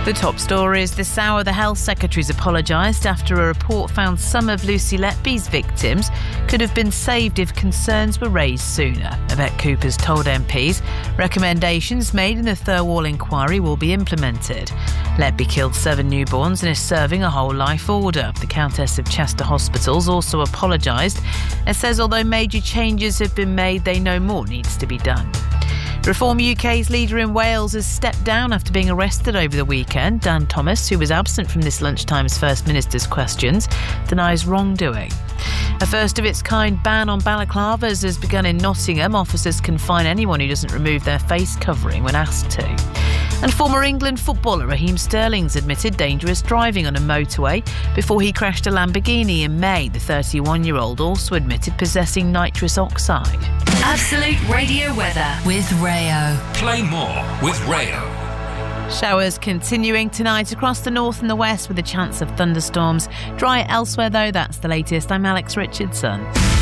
The top story is this hour. The Health Secretary's apologised after a report found some of Lucy Letby's victims could have been saved if concerns were raised sooner. Yvette Cooper's told MPs recommendations made in the Thirlwall inquiry will be implemented. Letby killed 7 newborns and is serving a whole life order. The Countess of Chester Hospitals also apologised and says although major changes have been made, they know more needs to be done. Reform UK's leader in Wales has stepped down after being arrested over the weekend. Dan Thomas, who was absent from this lunchtime's First Minister's questions, denies wrongdoing. A first-of-its-kind ban on balaclavas has begun in Nottingham. Officers can fine anyone who doesn't remove their face covering when asked to. And former England footballer Raheem Sterling's admitted dangerous driving on a motorway before he crashed a Lamborghini in May. The 31-year-old also admitted possessing nitrous oxide. Absolute Radio weather with Rayo. Play more with Rayo. Showers continuing tonight across the north and the west with a chance of thunderstorms. Dry elsewhere though, that's the latest. I'm Alex Richardson.